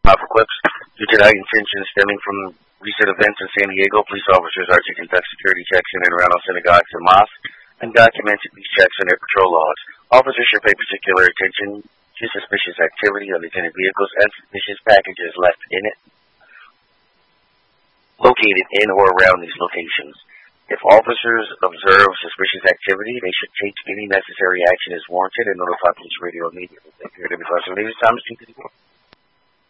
Mouth equips. Due to heightened tension stemming from recent events in San Diego, police officers are to conduct security checks in and around all synagogues and mosques and document these checks in their patrol logs. Officers should pay particular attention to suspicious activity on attended vehicles and suspicious packages left in it, located in or around these locations. If officers observe suspicious activity, they should take any necessary action as warranted and notify police radio immediately. Thank you. Times 234.